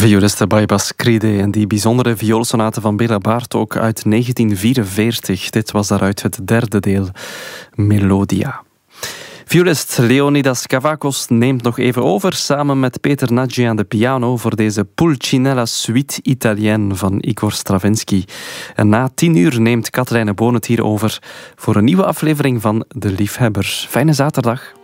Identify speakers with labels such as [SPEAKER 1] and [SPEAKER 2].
[SPEAKER 1] Violiste Baibas Cride en die bijzondere vioolsonate van Béla Bartók uit 1944. Dit was daaruit het derde deel, Melodia. Violist Leonidas Kavakos neemt nog even over samen met Peter Nagy aan de piano voor deze Pulcinella Suite Italienne van Igor Stravinsky. En na 10:00 neemt Katrijne Boon het hier over voor een nieuwe aflevering van De Liefhebbers. Fijne zaterdag.